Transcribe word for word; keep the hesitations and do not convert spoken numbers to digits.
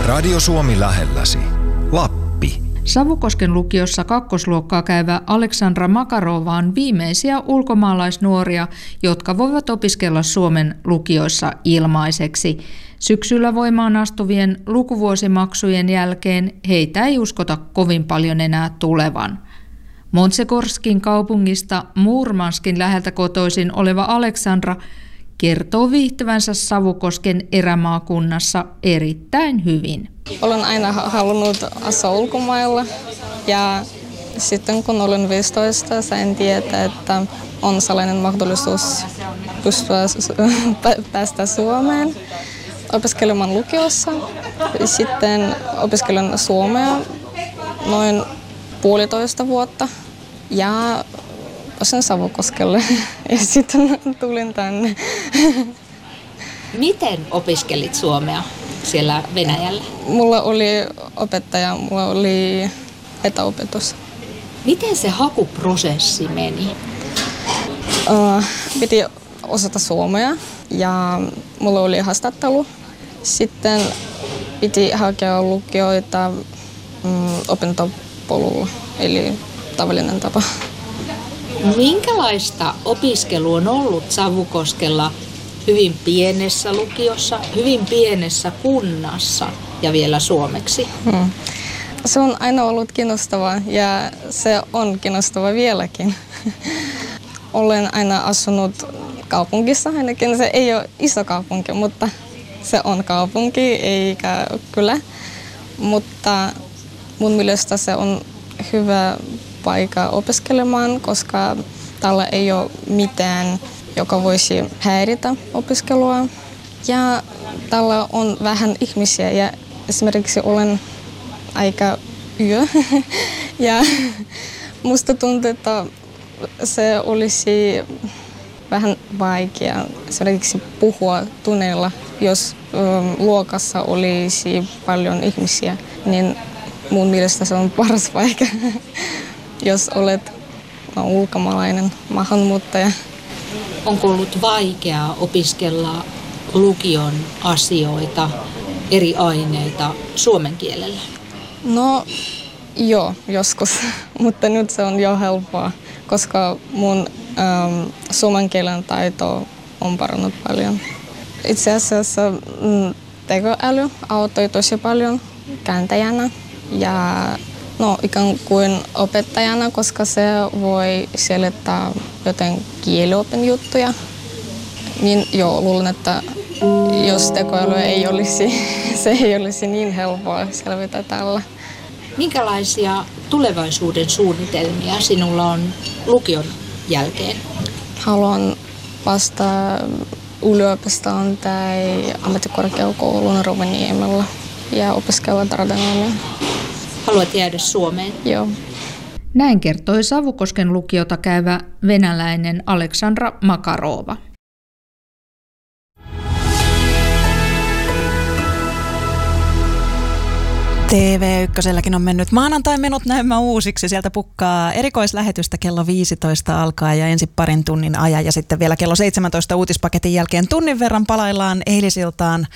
Radio Suomi lähelläsi. Lappi. Savukosken lukiossa kakkosluokkaa käyvä Aleksandra Makarova on viimeisiä ulkomaalaisnuoria, jotka voivat opiskella Suomen lukioissa ilmaiseksi. Syksyllä voimaan astuvien lukuvuosimaksujen jälkeen heitä ei uskota kovin paljon enää tulevan. Montsegorskin kaupungista Murmanskin läheltä kotoisin oleva Aleksandra kertoo viihtyvänsä Savukosken erämaakunnassa erittäin hyvin. Olen aina halunnut asua ulkomailla ja sitten kun olin viisitoista, sain tietää, että on sellainen mahdollisuus pystyä päästä Suomeen opiskelemaan lukiossa. Sitten opiskelin suomea noin puolitoista vuotta ja pääsin Savukoskelle ja sitten tulin tänne. Miten opiskelit suomea siellä Venäjällä? Mulla oli opettaja, mulla oli etäopetus. Miten se hakuprosessi meni? Uh, piti osata suomea ja mulla oli haastattelu. Sitten piti hakea lukioita mm, opintopolulla, eli tavallinen tapa. Minkälaista opiskelu on ollut Savukoskella hyvin pienessä lukiossa, hyvin pienessä kunnassa ja vielä suomeksi? Hmm. Se on aina ollut kiinnostavaa ja se on kiinnostavaa vieläkin. Olen aina asunut kaupungissa, ainakin se ei ole iso kaupunki, mutta se on kaupunki eikä kylä. Mutta mun mielestä se on hyvä paikka opiskelemaan, koska täällä ei ole mitään, joka voisi häiritä opiskelua. Ja täällä on vähän ihmisiä ja esimerkiksi olen aika yö. Ja musta tuntuu, että se olisi vähän vaikea esimerkiksi puhua tunneilla, jos um, luokassa olisi paljon ihmisiä, niin mun mielestä se on paras paikka, jos olet no, ulkomaalainen maahanmuuttaja. Onko ollut vaikeaa opiskella lukion asioita, eri aineita suomen kielellä? No joo, joskus, mutta nyt se on jo helppoa, koska mun ähm, suomen kielen taito on parannut paljon. Itse asiassa mm, tekoäly auttoi tosi paljon kääntäjänä ja no, ikään kuin opettajana, koska se voi selittää joten kieliopin juttuja. Niin joo, luulen, että jos tekoäly ei olisi, se ei olisi niin helppoa selvitä tällä. Minkälaisia tulevaisuuden suunnitelmia sinulla on lukion jälkeen? Haluan päästä yliopistoon tai ammattikorkeakouluun Rovaniemellä ja opiskella tradenomia. Haluat jäädä Suomeen? Joo. Näin kertoi Savukosken lukiota käyvä venäläinen Aleksandra Makarova. T V yksi on mennyt maanantai-menot näemmä uusiksi. Sieltä pukkaa erikoislähetystä kello viisitoista alkaa ja ensin parin tunnin ajan ja sitten vielä kello seitsemäntoista uutispaketin jälkeen tunnin verran palaillaan eilisiltaan